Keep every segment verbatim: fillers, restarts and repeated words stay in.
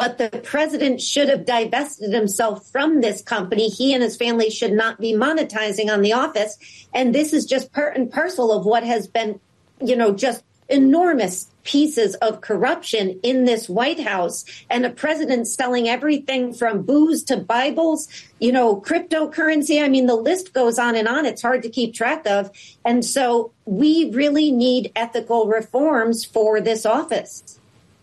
but the president should have divested himself from this company. He and his family should not be monetizing on the office. And this is just part and parcel of what has been, you know, just enormous pieces of corruption in this White House, and a president selling everything from booze to Bibles, you know, cryptocurrency. I mean, the list goes on and on. It's hard to keep track of. And so we really need ethical reforms for this office.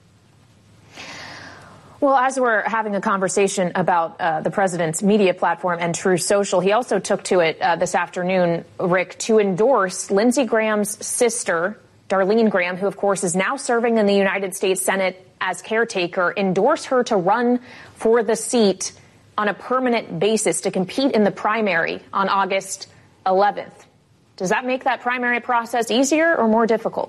Well, as we're having a conversation about uh, the president's media platform and Truth Social, he also took to it uh, this afternoon, Rick, to endorse Lindsey Graham's sister, Darlene Graham, who, of course, is now serving in the United States Senate as caretaker, endorse her to run for the seat on a permanent basis to compete in the primary on August eleventh. Does that make that primary process easier or more difficult?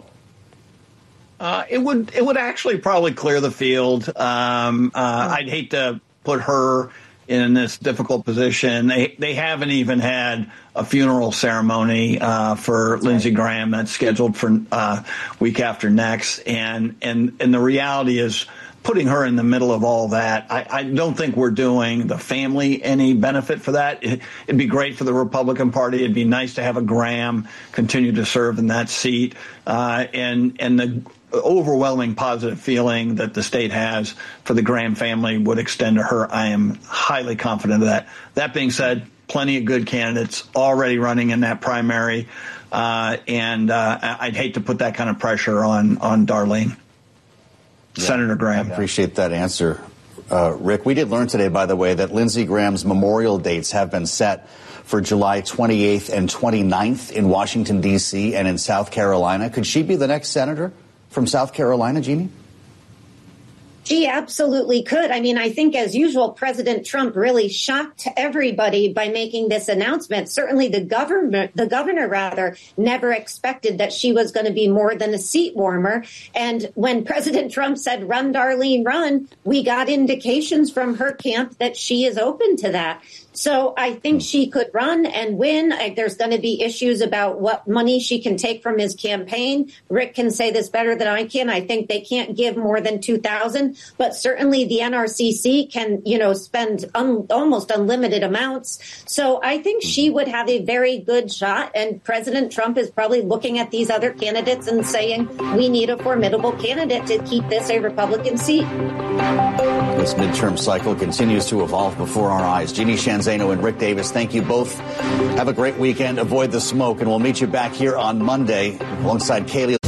Uh, it would it would actually probably clear the field. Um, uh, I'd hate to put her in this difficult position. They they haven't even had a funeral ceremony uh, for Lindsey Graham that's scheduled for uh, week after next. And and and the reality is, putting her in the middle of all that, I, I don't think we're doing the family any benefit for that. It, it'd be great for the Republican Party. It'd be nice to have a Graham continue to serve in that seat. Uh, and and the overwhelming positive feeling that the state has for the Graham family would extend to her. I am highly confident of that. That being said, plenty of good candidates already running in that primary. Uh, and uh, I'd hate to put that kind of pressure on, on Darlene. Yeah, Senator Graham. I appreciate that answer, uh, Rick. We did learn today, by the way, that Lindsey Graham's memorial dates have been set for July twenty-eighth and twenty-ninth in Washington, D C and in South Carolina. Could she be the next senator from South Carolina, Jeannie? She absolutely could. I mean, I think, as usual, President Trump really shocked everybody by making this announcement. Certainly the governor, the governor, rather, never expected that she was going to be more than a seat warmer. And when President Trump said, run, Darlene, run, we got indications from her camp that she is open to that. So I think she could run and win. There's going to be issues about what money she can take from his campaign. Rick can say this better than I can. I think they can't give more than two thousand dollars, but certainly the N R C C can, you know, spend un- almost unlimited amounts. So I think she would have a very good shot. And President Trump is probably looking at these other candidates and saying, we need a formidable candidate to keep this a Republican seat. This midterm cycle continues to evolve before our eyes. Jeannie Shanzano and Rick Davis, thank you both. Have a great weekend. Avoid the smoke, and we'll meet you back here on Monday alongside Kaylee.